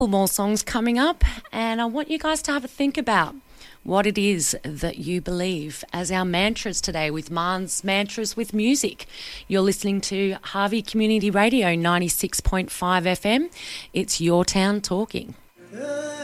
More songs coming up, and I want you guys to have a think about what it is that you believe as our mantras today with Marn's Mantras with Music. You're listening to Harvey Community Radio 96.5 FM. It's Your Town Talking.